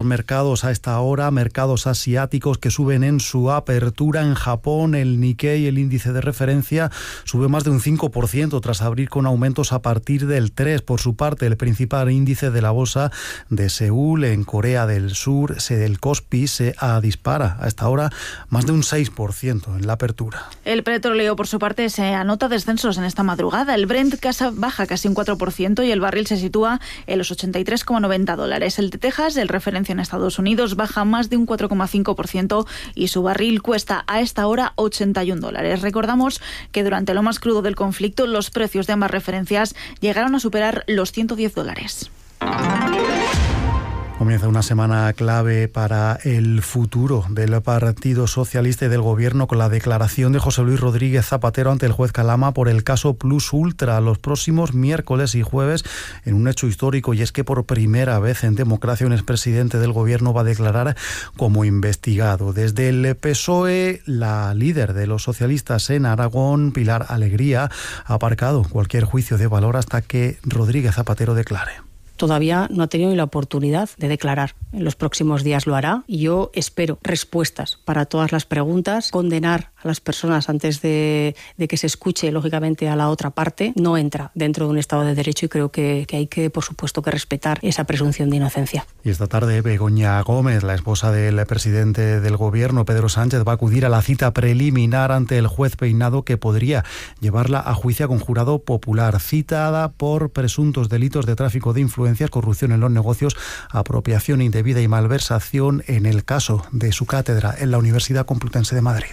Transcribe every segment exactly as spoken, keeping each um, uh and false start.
mercados a esta hora, mercados asiáticos que suben en su apertura. En Japón, el Nikkei, el índice de referencia, sube más de un cinco por ciento tras abrir con aumentos a partir del tres por ciento. Por su parte, el principal índice de la bolsa de Seúl, en Corea del Sur, el Kospi, se dispara a esta hora más de un seis por ciento en la apertura. El petróleo, por su parte, se anota descensos en esta madrugada. El Brent casa baja casi un cuatro por ciento y el barril se sitúa en los ochenta y tres coma noventa dólares. El de Texas, el referencia en Estados Unidos, baja más de un cuatro coma cinco por ciento y su barril cuesta a esta hora ochenta y un dólares. Recordamos que durante lo más crudo del conflicto, los precios de ambas referencias llegaron a superar los ciento diez dólares. Comienza una semana clave para el futuro del Partido Socialista y del Gobierno con la declaración de José Luis Rodríguez Zapatero ante el juez Calama por el caso Plus Ultra los próximos miércoles y jueves, en un hecho histórico, y es que por primera vez en democracia un expresidente del Gobierno va a declarar como investigado. Desde el P S O E, la líder de los socialistas en Aragón, Pilar Alegría, ha aparcado cualquier juicio de valor hasta que Rodríguez Zapatero declare. Todavía no ha tenido ni la oportunidad de declarar. En los próximos días lo hará y yo espero respuestas para todas las preguntas. Condenar a las personas antes de, de que se escuche, lógicamente, a la otra parte, no entra dentro de un Estado de Derecho y creo que, que hay que, por supuesto, que respetar esa presunción de inocencia. Y esta tarde Begoña Gómez, la esposa del presidente del Gobierno, Pedro Sánchez, va a acudir a la cita preliminar ante el juez Peinado que podría llevarla a juicio con jurado popular, citada por presuntos delitos de tráfico de influencias, corrupción en los negocios, apropiación indebida y malversación en el caso de su cátedra en la Universidad Complutense de Madrid.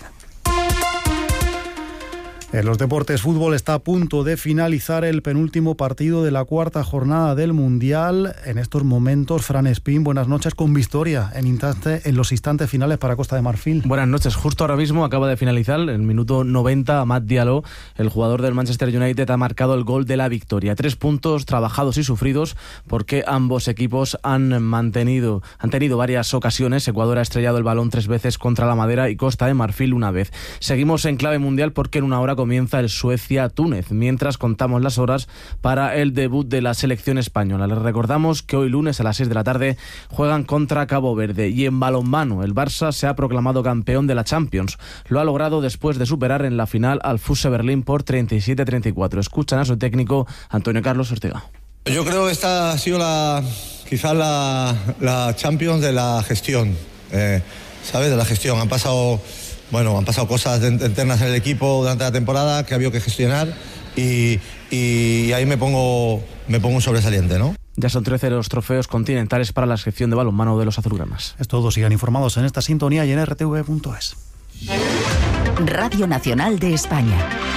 En los deportes, fútbol, está a punto de finalizar el penúltimo partido de la cuarta jornada del Mundial. En estos momentos, Fran Espín, buenas noches, con victoria en, instante, en los instantes finales para Costa de Marfil. Buenas noches, justo ahora mismo acaba de finalizar el minuto noventa. Amad Diallo, el jugador del Manchester United, ha marcado el gol de la victoria. Tres puntos trabajados y sufridos porque ambos equipos han mantenido, han tenido varias ocasiones. Ecuador ha estrellado el balón tres veces contra la madera y Costa de Marfil una vez. Seguimos en clave mundial porque en una hora comienza el Suecia-Túnez, mientras contamos las horas para el debut de la selección española. Les recordamos que hoy lunes a las seis de la tarde juegan contra Cabo Verde. Y en balonmano, el Barça se ha proclamado campeón de la Champions. Lo ha logrado después de superar en la final al F U S Berlín por treinta y siete a treinta y cuatro. Escuchan a su técnico Antonio Carlos Ortega. Yo creo que esta ha sido la, quizás la, la Champions de la gestión, eh, ¿sabes? De la gestión. Han pasado... Bueno, han pasado cosas internas en el equipo durante la temporada que ha habido que gestionar y, y ahí me pongo, me pongo un sobresaliente, ¿no? Ya son trece los trofeos continentales para la sección de balonmano de los azulgranas. Es todo, sigan informados en esta sintonía y en r t v punto es. Radio Nacional de España.